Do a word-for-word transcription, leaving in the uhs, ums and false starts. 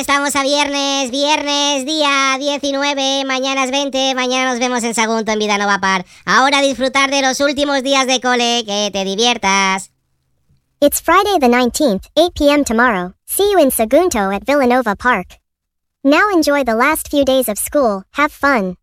estamos a viernes, viernes, día diecinueve, mañana es veinte, mañana nos vemos en Sagunto en Vida Nova Par. Ahora disfrutar de los últimos días de cole, que te diviertas. It's Friday the nineteenth, eight p.m. tomorrow. See you in Sagunto at Villanova Park. Now enjoy the last few days of school, have fun.